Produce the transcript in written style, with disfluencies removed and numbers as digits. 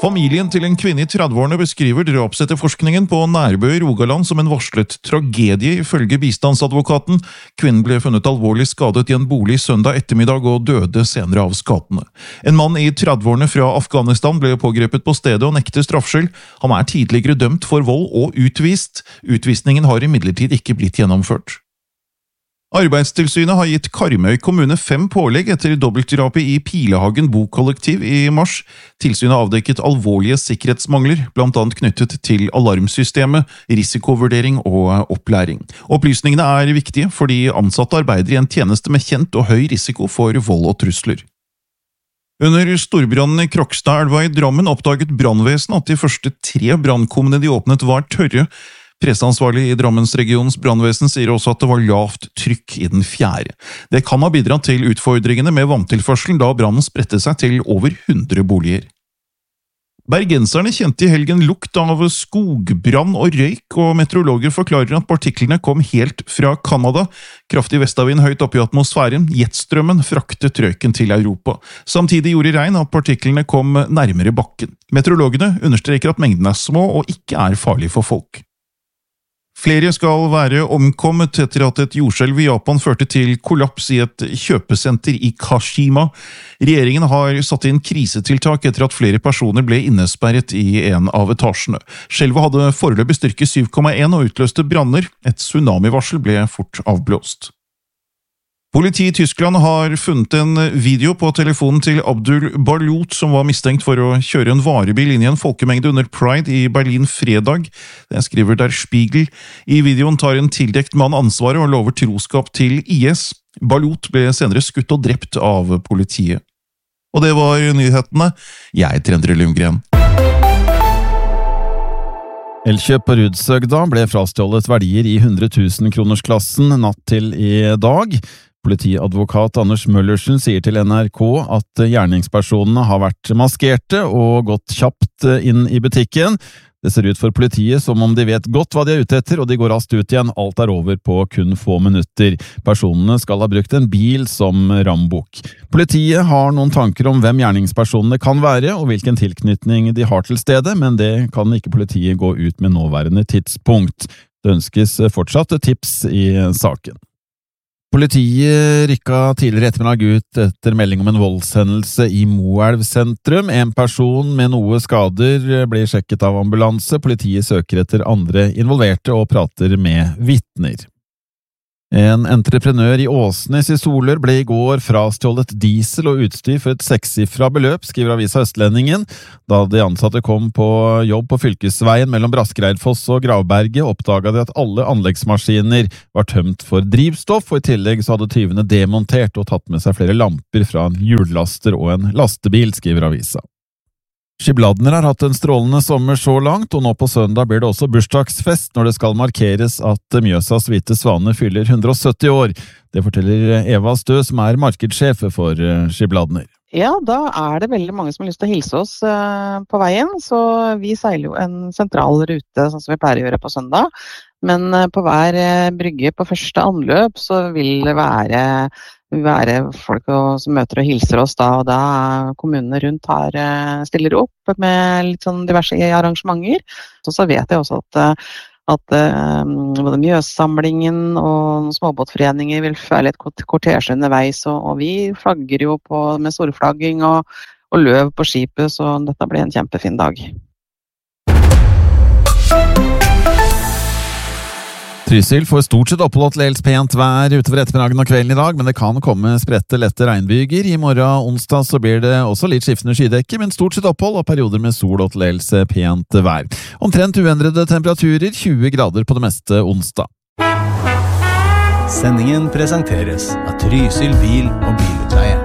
Familien til en kvinne i 30-årene beskriver drapsetterforskningen på Nærbø i Rogaland som en varslet tragedie, ifølge bistandsadvokaten. Kvinnen ble funnet alvorlig skadet i en bolig søndag ettermiddag og døde senere av skadene. En mann i 30-årene fra Afghanistan ble pågrepet på stedet og nekter straffskyld. Han er tidligere dømt for vold og utvist. Utvisningen har imidlertid ikke blitt gjennomført. Arbeidstilsynet har gitt Karmøy kommune 5 pålegg etter dobbeltdrapet i Pilehagen bokollektiv i mars. Tilsynet avdekket alvorlige sikkerhetsmangler, blant annet knyttet til alarmsystemet, risikovurdering og opplæring. Opplysningene er viktige fordi ansatte arbeider i en tjeneste med kjent og høy risiko for vold og trusler. Under storbrannen i Krokstadelva i Drammen oppdaget brannvesenet at de første 3 brannkummene de åpnet var tørre. Presseansvarlig i Drammensregionens brannvesen sier også at det var lavt trykk i den 4. Det kan ha bidratt til utfordringene med vanntilførselen da brannen spredte seg til over 100 boliger. Bergenserne kjente i helgen lukt av skogbrann og røyk, og meteorologer forklarer at partiklene kom helt fra Kanada. Kraftig vestavind høyt oppe i atmosfæren, jetstrømmen, fraktet røyken til Europa. Samtidig gjorde regn at partiklene kom nærmere bakken. Meteorologene understreker at mengdene er små og ikke er farlige for folk. Flere skal være omkommet etter at et jordskjelv i Japan førte til kollaps i et kjøpesenter i Kashima. Regjeringen har satt inn krisetiltak etter at flere personer ble innesperret i en av etasjene. Skjelvet hadde foreløpig styrke 7,1 og utløste branner. Et tsunamivarsel ble fort avblåst. Politiet i Tyskland har funnet en video på telefonen til Abdul Balut som var mistenkt for å kjøre en varebil inn i en folkemengde under Pride i Berlin fredag. Det skriver Der Spiegel. I videoen tar en tildekt mann ansvaret og lover troskap til IS. Balut ble senere skutt og drept av politiet. Og det var nyhetene. Jeg heter Endre Lundgren. Elkjøp på Rudsøgda ble frastjålet verdier i 100 000-kronersklassen natt til i dag. Politiadvokat Anders Møllersen sier til NRK at gjerningspersonene har vært maskerte og gått kjapt inn i butikken. Det ser ut for politiet som om de vet godt hva de er ute etter, og de går raskt ut igjen. Alt er over på kun få minutter. Personene skal ha brukt en bil som rambukk. Politiet har noen tanker om hvem gjerningspersonene kan være, og hvilken tilknytning de har til stedet, men det kan ikke politiet gå ut med nåværende tidspunkt. Det ønskes fortsatt tips i saken. Politiet rykka tidligere ettermiddag ut etter melding om en voldshendelse i Moelv sentrum. En person med noe skader ble sjekket av ambulanse. Politiet søker etter andre involverte og prater med vitner. En entreprenør i Åsnes i Solør ble i går frastjålet diesel og utstyr for et 6-sifret beløp, skriver avisa Østlendingen. Da de ansatte kom på jobb på fylkesveien mellom Braskereidfoss og Gravberget, oppdaget de at alle anleggsmaskiner var tømt for drivstoff, og i tillegg så hadde tyvene demontert og tatt med seg flere lamper fra en hjullaster og en lastebil, skriver avisa. Skibladner har hatt en strålende sommer så langt, og nå på søndag blir det også bursdagsfest når det skal markeres at Mjøsas hvite svane fyller 170 år. Det forteller Eva Stø, som er markedssjef for Skibladner. Ja, da er det veldig mange som har lyst til å hilse oss på veien, så vi seiler jo en sentral rute, sånn som vi pleier å gjøre på søndag. Men på hver brygge på første anløp så vil det være folk som møter og hilser oss da, og da kommunene rundt stiller opp med litt sånn diverse arrangementer. Så vet jeg også at både Mjøssamlingen og småbåtforeninger vil føle et kortesje underveis, og vi flagger jo med storflagging og løv på skipet, så dette blir en kjempefin dag. Trysil får stort sett oppholdt dels pent vær utover ettermiddagen og kvelden i dag, men det kan komme spredte lette regnbyger. I morgen onsdag så blir det også litt skiftende skydekke, men stort sett opphold og perioder med sol og dels pent vær. Omtrent uendrede temperaturer, 20 grader på det meste onsdag. Sendingen presenteres av Trysil bil og bil.